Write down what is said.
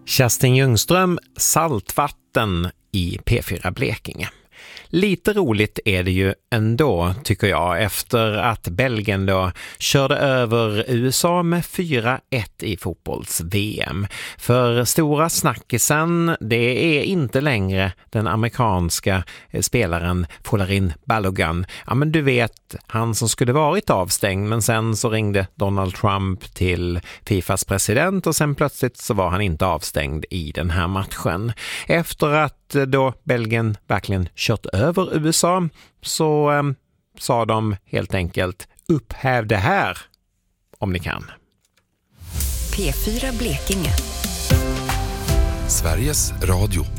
Kerstin Ljungström, saltvatten i P4 Blekinge. Lite roligt är det ju ändå, tycker jag, efter att Belgien då körde över USA med 4-1 i fotbolls-VM. För stora snackisen, det är inte längre den amerikanska spelaren Folarin Balogun. Ja, men du vet, han som skulle varit avstängd, men sen så ringde Donald Trump till Fifas president och sen plötsligt så var han inte avstängd i den här matchen. Efter att då Belgien verkligen kört över USA så sa de helt enkelt upphäv det här om ni kan. P4 Blekinge. Sveriges Radio.